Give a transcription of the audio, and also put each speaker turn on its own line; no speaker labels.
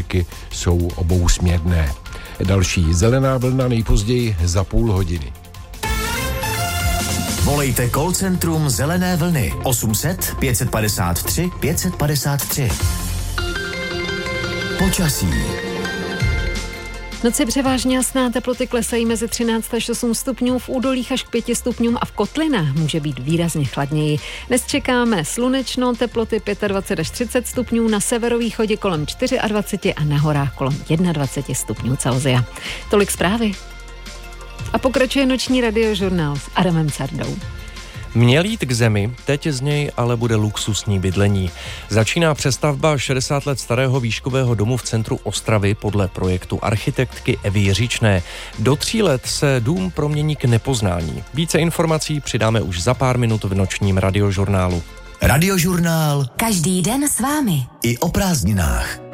štěrky jsou obousměrné. Další zelená vlna nejpozději za půl hodiny.
Volejte call centrum Zelené vlny 800 553 553. Počasí.
Noc je převážně jasná, teploty klesají mezi 13 až 8 stupňů, v údolích až k 5 stupňům a v kotlinách může být výrazně chladněji. Dnes čekáme slunečno, teploty 25 až 30 stupňů, na severovýchodě kolem 24 a na horách kolem 21 stupňů Celsia. Tolik zprávy. A pokračuje noční radiožurnál s Adamem Sardou.
Měl jít k zemi, teď z něj ale bude luxusní bydlení. Začíná přestavba 60 let starého výškového domu v centru Ostravy podle projektu architektky Evy Jiříčné. Do 3 let se dům promění k nepoznání. Více informací přidáme už za pár minut v nočním radiožurnálu.
Radiožurnál.
Každý den s vámi.
I o prázdninách.